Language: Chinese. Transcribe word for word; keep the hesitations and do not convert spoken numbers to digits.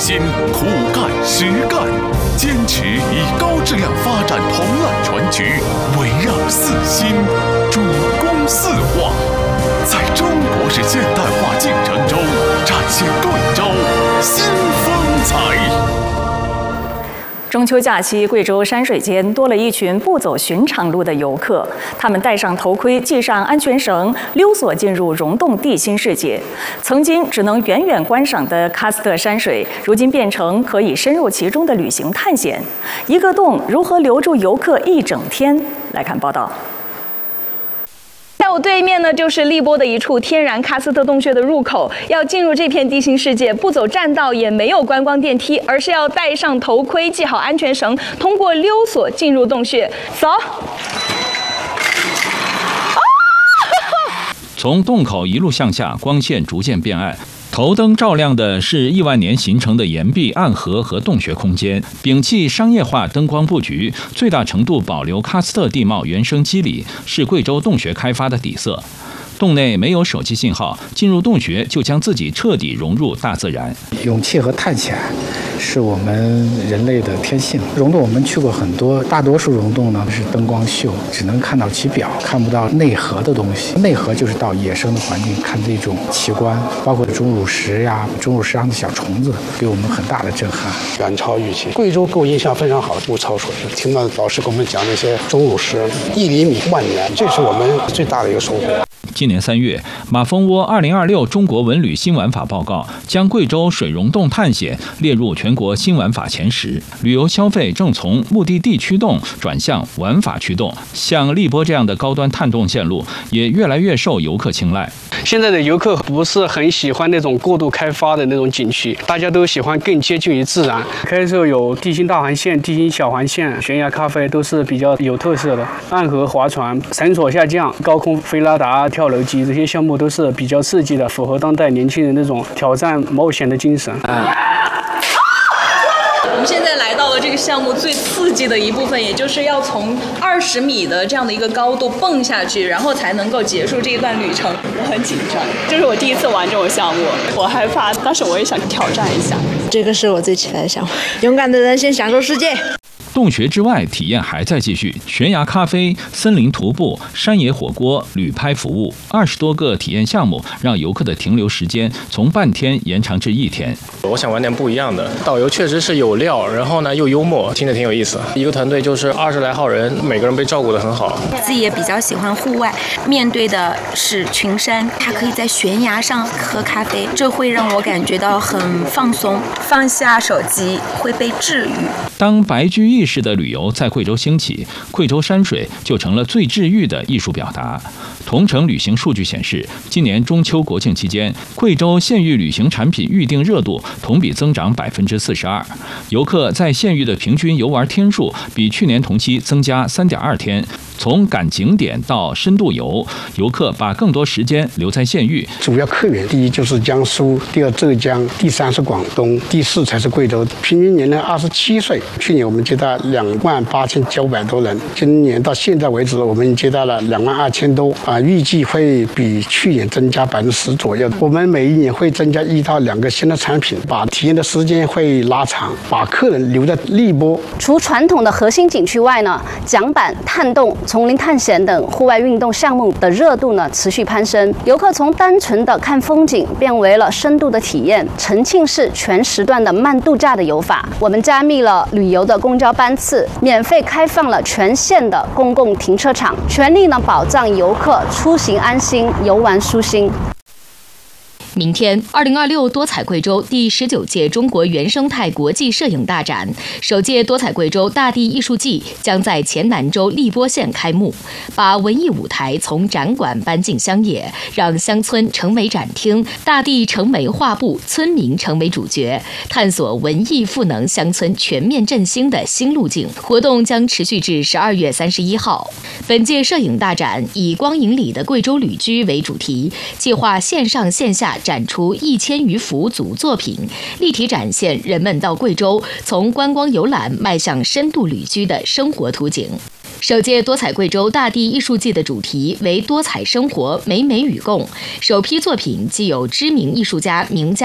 心，苦干实干，坚持以高质量发展铜烂船局，围绕四新，主攻四化，在中国式现代化进程中展现贵州新风采。 中秋假期，贵州山水间多了一群不走寻常路的游客。他们戴上头盔，系上安全绳，溜索进入溶洞地心世界。曾经只能远远观赏的喀斯特山水，如今变成可以深入其中的旅行探险。一个洞如何留住游客一整天？来看报道。 在我对面呢，就是荔波的一处天然喀斯特洞穴的入口。要进入这片地心世界，不走栈道，也没有观光电梯，而是要戴上头盔，系好安全绳，通过溜索进入洞穴。走。 从洞口一路向下，光线逐渐变暗。头灯照亮的是亿万年形成的岩壁、暗河和洞穴空间。摒弃商业化灯光布局，最大程度保留喀斯特地貌原生肌理，是贵州洞穴开发的底色。洞内没有手机信号，进入洞穴就将自己彻底融入大自然。 勇气和探险是我们人类的天性。溶洞我们去过很多，大多数溶洞呢是灯光秀，只能看到其表，看不到内核的东西。内核就是到野生的环境看这种奇观，包括钟乳石呀、钟乳石上的小虫子，给我们很大的震撼， 远超预期。贵州给我印象非常好，物超所值。听到老师给我们讲那些钟乳石，一厘米万年，这是我们最大的一个收获。 今年三月，马蜂窝二零二六中国文旅新玩法报告将贵州水溶洞探险列入全国新玩法前十。旅游消费正从目的地驱动转向玩法驱动，像荔波这样的高端探洞线路也越来越受游客青睐。 现在的游客不是很喜欢那种过度开发的那种景区，大家都喜欢更接近于自然。开设有地心大环线、地心小环线、悬崖咖啡都是比较有特色的。暗河划船、绳索下降、高空飞拉达、跳楼机这些项目都是比较刺激的，符合当代年轻人那种挑战冒险的精神。嗯我们现在来到了这个项目最刺激的一部分，也就是要从二十米的这样的一个高度蹦下去，然后才能够结束这一段旅程。我很紧张，这是我第一次玩这种项目，我害怕，但是我也想挑战一下。 这个是我最期待的项目，勇敢的人先享受世界。 洞穴之外，体验还在继续。悬崖咖啡、森林徒步、山野火锅、旅拍服务，二十多个体验项目，让游客的停留时间从半天延长至一天。 我想玩点不一样的，导游确实是有料，然后呢又幽默，听着挺有意思。一个团队就是二十来号人，每个人被照顾得很好。 自己也比较喜欢户外，面对的是群山，它可以在悬崖上喝咖啡，这会让我感觉到很放松，放下手机会被治愈。 当白居易式的旅游在贵州兴起，贵州山水就成了最治愈的艺术表达。同程旅行数据显示，今年中秋国庆期间，贵州县域旅行产品预订热度同比增长百分之四十二，游客在县域的平均游玩天数比去年同期增加三点二天。从赶景点到深度游，游客把更多时间留在县域。 主要客源第一就是江苏，第二浙江，第三是广东，第四才是贵州。平均年龄二十七岁。去年我们接待两万八千九百多人，今年到现在为止，我们接待了两万二千多啊，预计会比去年增加百分之十左右。我们每一年会增加一到两个新的产品，把体验的时间会拉长，把客人留在荔波。 除传统的核心景区外呢，桨板、探洞、丛林探险等户外运动项目的热度呢持续攀升，游客从单纯的看风景变为了深度的体验，沉浸式全时段的慢度假的游法。我们加密了旅游的公交班次，免费开放了全县的公共停车场，全力呢保障游客出行安心、游玩舒心。 明天，二零二六多彩贵州第十九届中国原生态国际摄影大展，首届多彩贵州大地艺术季将在黔南州荔波县开幕，把文艺舞台从展馆搬进乡野，让乡村成为展厅，大地成为画布，村民成为主角，探索文艺赋能乡村全面振兴的新路径。活动将持续至十二月三十一号。本届摄影大展以光影里的贵州旅居为主题，计划线上线下展出一千余幅组作品，立体展现人们到贵州从观光游览迈向深度旅居的生活图景。首届多彩贵州大地艺术季的主题为多彩生活，美美与共。首批作品既有知名艺术家名家